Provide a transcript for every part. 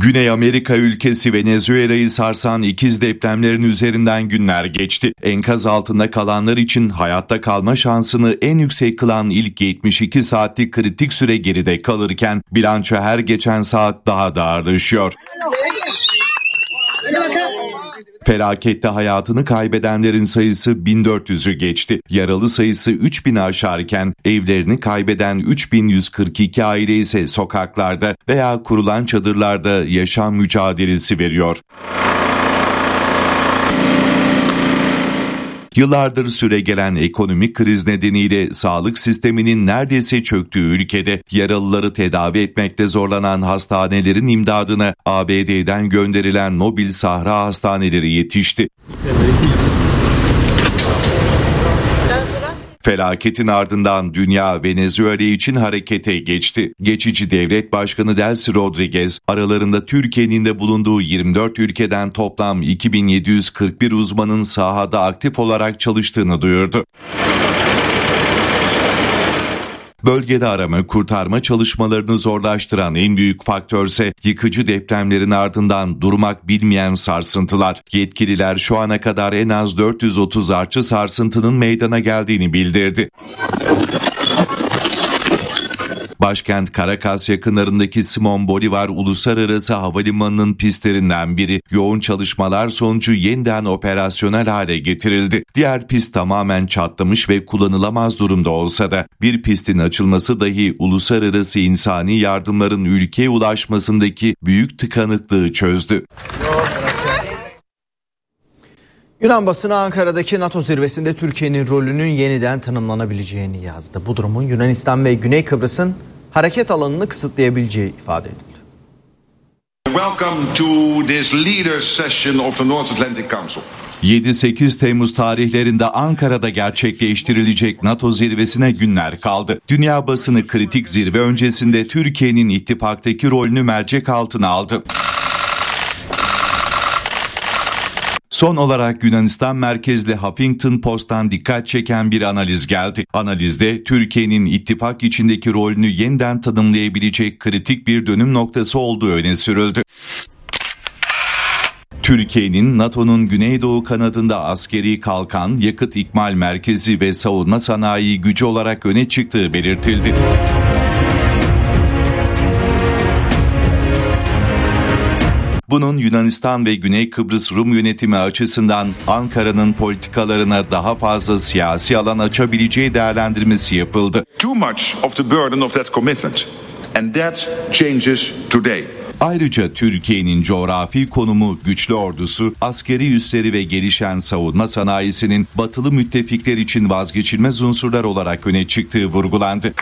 Güney Amerika ülkesi Venezuela'yı sarsan ikiz depremlerin üzerinden günler geçti. Enkaz altında kalanlar için hayatta kalma şansını en yüksek kılan ilk 72 saatlik kritik süre geride kalırken bilanço her geçen saat daha da ağırlaşıyor. Felakette hayatını kaybedenlerin sayısı 1400'ü geçti. Yaralı sayısı 3000'i aşarken evlerini kaybeden 3142 aile ise sokaklarda veya kurulan çadırlarda yaşam mücadelesi veriyor. Yıllardır süregelen ekonomik kriz nedeniyle sağlık sisteminin neredeyse çöktüğü ülkede yaralıları tedavi etmekte zorlanan hastanelerin imdadına ABD'den gönderilen mobil sahra hastaneleri yetişti. Felaketin ardından dünya Venezuela için harekete geçti. Geçici devlet başkanı Delcy Rodriguez, aralarında Türkiye'nin de bulunduğu 24 ülkeden toplam 2741 uzmanın sahada aktif olarak çalıştığını duyurdu. Bölgede arama kurtarma çalışmalarını zorlaştıran en büyük faktörse yıkıcı depremlerin ardından durmak bilmeyen sarsıntılar. Yetkililer şu ana kadar en az 430 artçı sarsıntının meydana geldiğini bildirdi. Başkent Caracas yakınlarındaki Simón Bolívar Uluslararası Havalimanı'nın pistlerinden biri yoğun çalışmalar sonucu yeniden operasyonel hale getirildi. Diğer pist tamamen çatlamış ve kullanılamaz durumda olsa da bir pistin açılması dahi uluslararası insani yardımların ülkeye ulaşmasındaki büyük tıkanıklığı çözdü. Yunan basını Ankara'daki NATO zirvesinde Türkiye'nin rolünün yeniden tanımlanabileceğini yazdı. Bu durumun Yunanistan ve Güney Kıbrıs'ın hareket alanını kısıtlayabileceği ifade edildi. Welcome to this leaders session of the North Atlantic Council. 7-8 Temmuz tarihlerinde Ankara'da gerçekleştirilecek NATO zirvesine günler kaldı. Dünya basını kritik zirve öncesinde Türkiye'nin ittifaktaki rolünü mercek altına aldı. Son olarak Yunanistan merkezli Huffington Post'tan dikkat çeken bir analiz geldi. Analizde Türkiye'nin ittifak içindeki rolünü yeniden tanımlayabilecek kritik bir dönüm noktası olduğu öne sürüldü. Türkiye'nin NATO'nun Güneydoğu kanadında askeri kalkan, yakıt ikmal merkezi ve savunma sanayi gücü olarak öne çıktığı belirtildi. Bunun Yunanistan ve Güney Kıbrıs Rum yönetimi açısından Ankara'nın politikalarına daha fazla siyasi alan açabileceği değerlendirmesi yapıldı. Too much of the burden of that commitment, and that changes today. Ayrıca Türkiye'nin coğrafi konumu, güçlü ordusu, askeri üsleri ve gelişen savunma sanayisinin batılı müttefikler için vazgeçilmez unsurlar olarak öne çıktığı vurgulandı.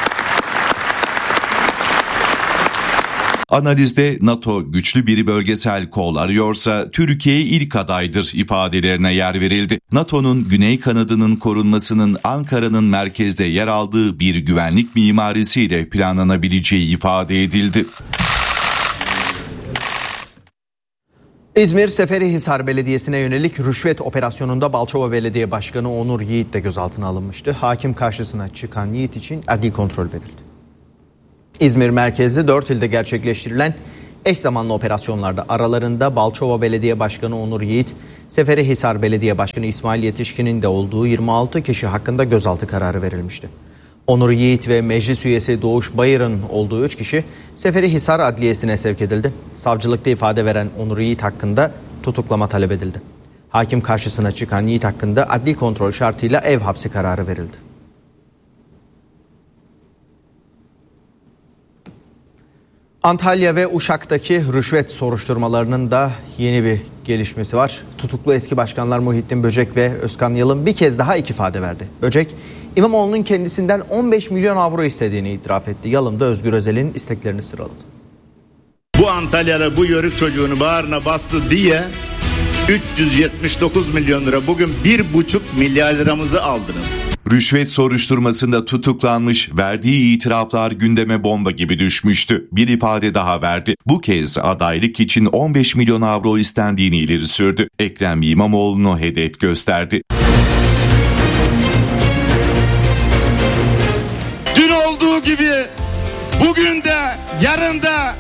Analizde NATO güçlü bir bölgesel kol arıyorsa Türkiye ilk adaydır ifadelerine yer verildi. NATO'nun güney kanadının korunmasının Ankara'nın merkezde yer aldığı bir güvenlik mimarisiyle planlanabileceği ifade edildi. İzmir Seferihisar Belediyesi'ne yönelik rüşvet operasyonunda Balçova Belediye Başkanı Onur Yiğit de gözaltına alınmıştı. Hakim karşısına çıkan Yiğit için adli kontrol verildi. İzmir merkezli 4 ilde gerçekleştirilen eş zamanlı operasyonlarda aralarında Balçova Belediye Başkanı Onur Yiğit, Seferihisar Belediye Başkanı İsmail Yetişkin'in de olduğu 26 kişi hakkında gözaltı kararı verilmişti. Onur Yiğit ve meclis üyesi Doğuş Bayır'ın olduğu 3 kişi Seferihisar Adliyesi'ne sevk edildi. Savcılıkta ifade veren Onur Yiğit hakkında tutuklama talep edildi. Hakim karşısına çıkan Yiğit hakkında adli kontrol şartıyla ev hapsi kararı verildi. Antalya ve Uşak'taki rüşvet soruşturmalarının da yeni bir gelişmesi var. Tutuklu eski başkanlar Muhittin Böcek ve Özkan Yalın bir kez daha ifade verdi. Böcek, İmamoğlu'nun kendisinden 15 milyon avro istediğini itiraf etti. Yalın da Özgür Özel'in isteklerini sıraladı. Bu Antalyalı bu yörük çocuğunu bağrına bastı diye 379 milyon lira, bugün 1,5 milyar liramızı aldınız. Rüşvet soruşturmasında tutuklanmış, verdiği itiraflar gündeme bomba gibi düşmüştü. Bir ifade daha verdi. Bu kez adaylık için 15 milyon avro istendiğini ileri sürdü. Ekrem İmamoğlu'nu hedef gösterdi. Dün olduğu gibi bugün de yarın da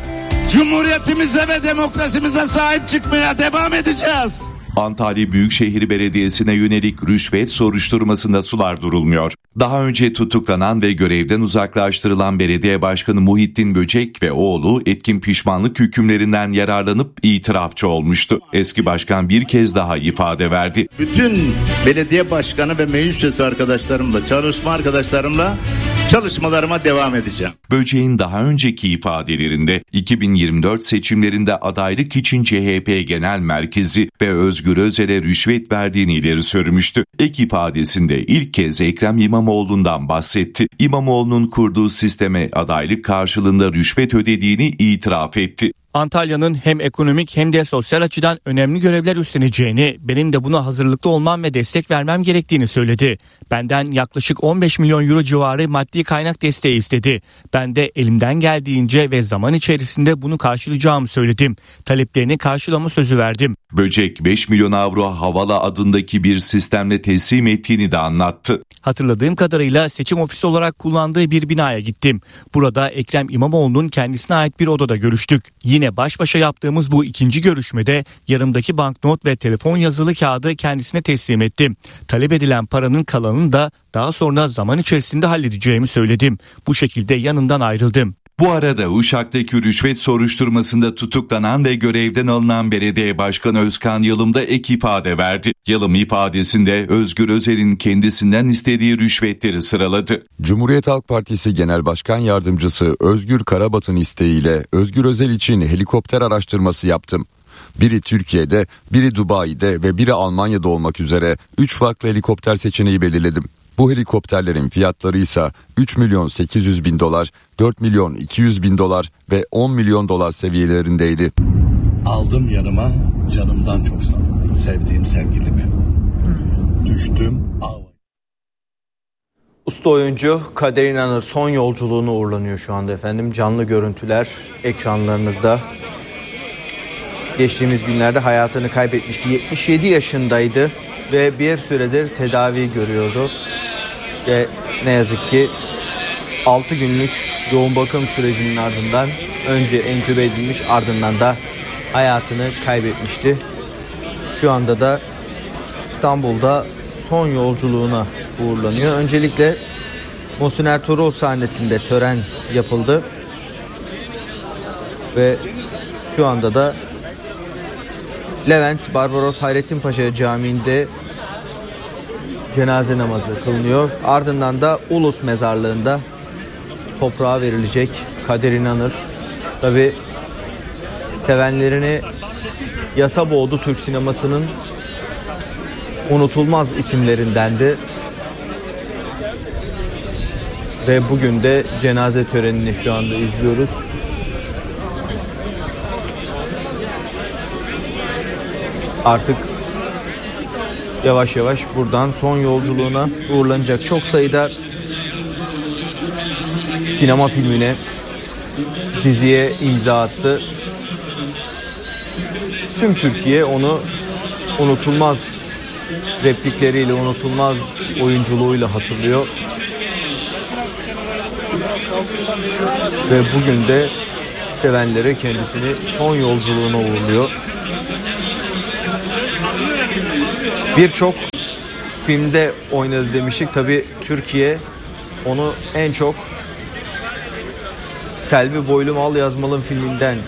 Cumhuriyetimize ve demokrasimize sahip çıkmaya devam edeceğiz. Antalya Büyükşehir Belediyesi'ne yönelik rüşvet soruşturmasında sular durulmuyor. Daha önce tutuklanan ve görevden uzaklaştırılan belediye başkanı Muhittin Böcek ve oğlu etkin pişmanlık hükümlerinden yararlanıp itirafçı olmuştu. Eski başkan bir kez daha ifade verdi. Bütün belediye başkanı ve meclis üyesi arkadaşlarımla, çalışma arkadaşlarımla çalışmalarıma devam edeceğim. Böcek'in daha önceki ifadelerinde 2024 seçimlerinde adaylık için CHP Genel Merkezi ve Özgür Özel'e rüşvet verdiğini ileri sürmüştü. Ek ifadesinde ilk kez Ekrem İmamoğlu'ndan bahsetti. İmamoğlu'nun kurduğu sisteme adaylık karşılığında rüşvet ödediğini itiraf etti. Antalya'nın hem ekonomik hem de sosyal açıdan önemli görevler üstleneceğini, benim de buna hazırlıklı olmam ve destek vermem gerektiğini söyledi. Benden yaklaşık 15 milyon euro civarı maddi kaynak desteği istedi. Ben de elimden geldiğince ve zaman içerisinde bunu karşılayacağımı söyledim. Taleplerini karşılama sözü verdim. Böcek 5 milyon avro Havala adındaki bir sistemle teslim ettiğini de anlattı. Hatırladığım kadarıyla seçim ofisi olarak kullandığı bir binaya gittim. Burada Ekrem İmamoğlu'nun kendisine ait bir odada görüştük. Yine baş başa yaptığımız bu ikinci görüşmede yanımdaki banknot ve telefon yazılı kağıdı kendisine teslim ettim. Talep edilen paranın kalanını da daha sonra zaman içerisinde halledeceğimi söyledim. Bu şekilde yanından ayrıldım. Bu arada Uşak'taki rüşvet soruşturmasında tutuklanan ve görevden alınan belediye başkanı Özkan Yalım da ek ifade verdi. Yalım ifadesinde Özgür Özel'in kendisinden istediği rüşvetleri sıraladı. Cumhuriyet Halk Partisi Genel Başkan Yardımcısı Özgür Karabat'ın isteğiyle Özgür Özel için helikopter araştırması yaptım. Biri Türkiye'de, biri Dubai'de ve biri Almanya'da olmak üzere 3 farklı helikopter seçeneği belirledim. Bu helikopterlerin fiyatları ise 3 milyon 800 bin dolar, 4 milyon 200 bin dolar ve 10 milyon dolar seviyelerindeydi. Aldım yanıma canımdan çok sevdiğim sevgilimi. Düştüm. Usta oyuncu Kader İnanır son yolculuğunu uğurlanıyor şu anda efendim. Canlı görüntüler ekranlarınızda. Geçtiğimiz günlerde hayatını kaybetmişti. 77 yaşındaydı ve bir süredir tedavi görüyordu. Ve ne yazık ki 6 günlük yoğun bakım sürecinin ardından önce entübe edilmiş, ardından da hayatını kaybetmişti. Şu anda da İstanbul'da son yolculuğuna uğurlanıyor. Öncelikle Muhsin Ertuğrul sahnesinde tören yapıldı. Ve şu anda da Levent Barbaros Hayrettin Paşa Camii'nde cenaze namazı kılınıyor. Ardından da Ulus Mezarlığı'nda toprağa verilecek Kader İnanır. Tabii sevenlerini yasa boğdu Türk sinemasının unutulmaz isimlerindendi. Ve bugün de cenaze törenini şu anda izliyoruz. Artık yavaş yavaş buradan son yolculuğuna uğurlanacak. Çok sayıda sinema filmine, diziye imza attı. Tüm Türkiye onu unutulmaz replikleriyle, unutulmaz oyunculuğuyla hatırlıyor. Ve bugün de sevenlere kendisini son yolculuğuna uğurluyor. Birçok filmde oynadı demiştik. Tabii Türkiye onu en çok Selvi Boylum Al Yazmalım filminden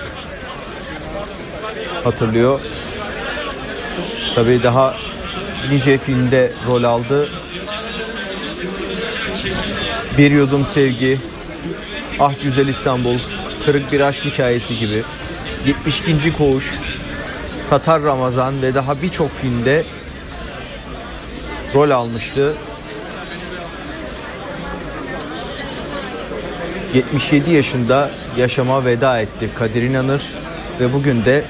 hatırlıyor. Tabii daha nice filmde rol aldı. Bir Yudum Sevgi, Ah Güzel İstanbul, Kırık Bir Aşk Hikayesi gibi, 72. Koğuş, Tatar Ramazan ve daha birçok filmde rol almıştı. 77 yaşında yaşama veda etti Kader İnanır ve bugün de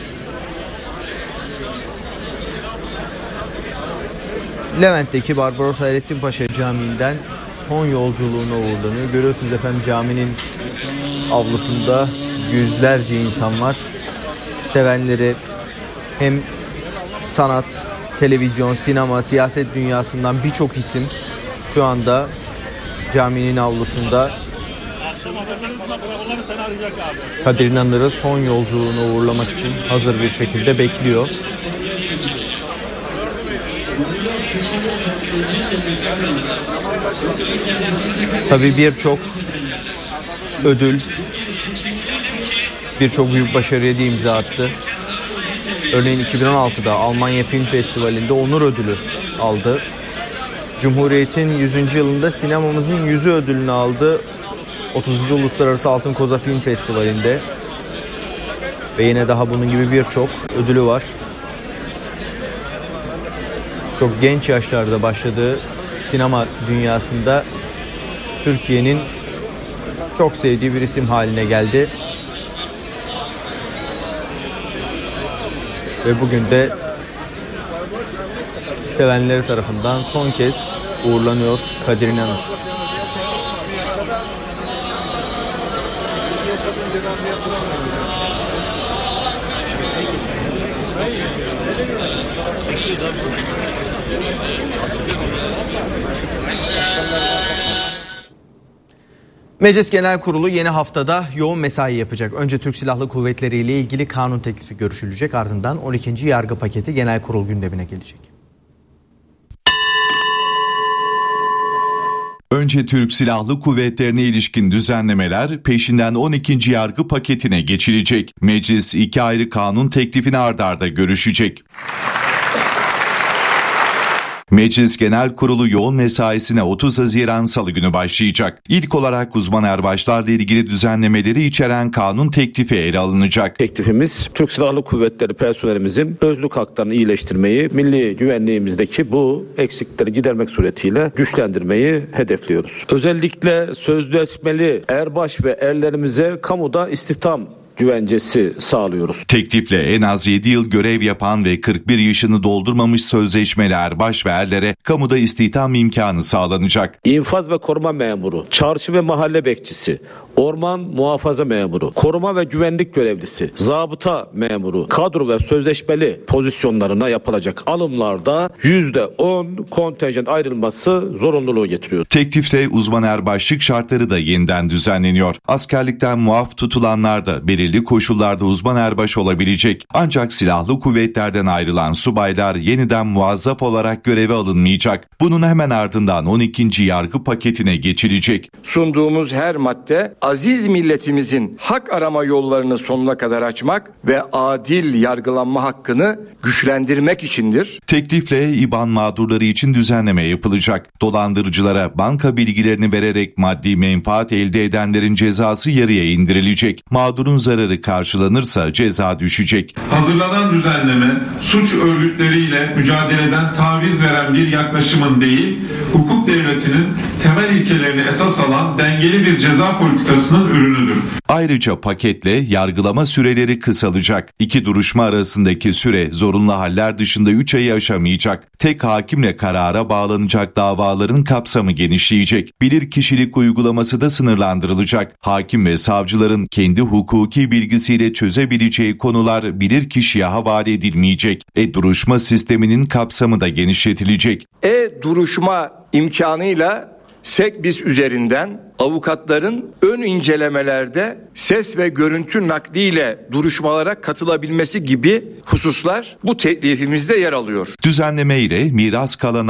Levent'teki Barbaros Hayrettin Paşa Camii'nden son yolculuğuna uğurlanıyor. Görüyorsunuz efendim, caminin avlusunda yüzlerce insan var. Sevenleri hem sanat, televizyon, sinema, siyaset dünyasından birçok isim şu anda caminin avlusunda Kadir İnanır'ı son yolculuğunu uğurlamak için hazır bir şekilde bekliyor. Tabii birçok ödül, birçok büyük başarıya da imza attı. Örneğin 2016'da Almanya Film Festivali'nde onur ödülü aldı. Cumhuriyet'in 100. yılında sinemamızın yüzü ödülünü aldı. 30. Uluslararası Altın Koza Film Festivali'nde. Ve yine daha bunun gibi birçok ödülü var. Çok genç yaşlarda başladığı sinema dünyasında Türkiye'nin çok sevdiği bir isim haline geldi. Ve bugün de sevenleri tarafından son kez uğurlanıyor Kadir İnanır. Meclis Genel Kurulu yeni haftada yoğun mesai yapacak. Önce Türk Silahlı Kuvvetleri ile ilgili kanun teklifi görüşülecek. Ardından 12. yargı paketi genel kurul gündemine gelecek. Önce Türk Silahlı Kuvvetleri'ne ilişkin düzenlemeler, peşinden 12. yargı paketine geçilecek. Meclis 2 ayrı kanun teklifini ard arda görüşecek. Meclis Genel Kurulu yoğun mesaisine 30 Haziran Salı günü başlayacak. İlk olarak uzman erbaşlarla ilgili düzenlemeleri içeren kanun teklifi ele alınacak. Teklifimiz Türk Silahlı Kuvvetleri personelimizin özlük haklarını iyileştirmeyi, milli güvenliğimizdeki bu eksikleri gidermek suretiyle güçlendirmeyi hedefliyoruz. Özellikle sözleşmeli erbaş ve erlerimize kamuda istihdam güvencesi sağlıyoruz. Teklifle en az 7 yıl görev yapan ve 41 yaşını doldurmamış sözleşmeli erbaş ve erlere kamuda istihdam imkanı sağlanacak. İnfaz ve koruma memuru, çarşı ve mahalle bekçisi, orman muhafaza memuru, koruma ve güvenlik görevlisi, zabıta memuru, kadro ve sözleşmeli pozisyonlarına yapılacak alımlarda %10 kontenjan ayrılması zorunluluğu getiriyor. Teklifte uzman erbaşlık şartları da yeniden düzenleniyor. Askerlikten muaf tutulanlar da belirli koşullarda uzman erbaş olabilecek. Ancak silahlı kuvvetlerden ayrılan subaylar yeniden muazzaf olarak göreve alınmayacak. Bunun hemen ardından 12. yargı paketine geçilecek. Sunduğumuz her madde aziz milletimizin hak arama yollarını sonuna kadar açmak ve adil yargılanma hakkını güçlendirmek içindir. Teklifle İBAN mağdurları için düzenleme yapılacak. Dolandırıcılara banka bilgilerini vererek maddi menfaat elde edenlerin cezası yarıya indirilecek. Mağdurun zararı karşılanırsa ceza düşecek. Hazırlanan düzenleme suç örgütleriyle mücadeleden taviz veren bir yaklaşımın değil, hukuk devletinin temel ilkelerini esas alan dengeli bir ceza politikasının ürünüdür. Ayrıca paketle yargılama süreleri kısalacak. 2 duruşma arasındaki süre zorunlu haller dışında 3 ayı aşamayacak. Tek hakimle karara bağlanacak davaların kapsamı genişleyecek. Bilirkişilik uygulaması da sınırlandırılacak. Hakim ve savcıların kendi hukuki bilgisiyle çözebileceği konular bilirkişiye havale edilmeyecek. Duruşma sisteminin kapsamı da genişletilecek. Duruşma imkanıyla SEKBİS üzerinden avukatların ön incelemelerde ses ve görüntü nakliyle duruşmalara katılabilmesi gibi hususlar bu teklifimizde yer alıyor. Düzenleme ile miras kalan